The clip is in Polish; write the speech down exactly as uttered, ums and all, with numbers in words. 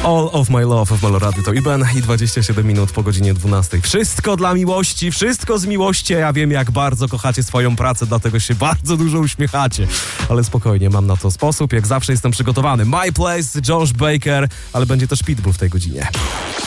All of my love w Meloradio to Iben i dwadzieścia siedem minut po godzinie dwunastej. Wszystko dla miłości, wszystko z miłości. Ja wiem, jak bardzo kochacie swoją pracę, dlatego się bardzo dużo uśmiechacie. Ale spokojnie, mam na to sposób. Jak zawsze jestem przygotowany. My Place, Josh Baker, ale będzie też Pitbull w tej godzinie.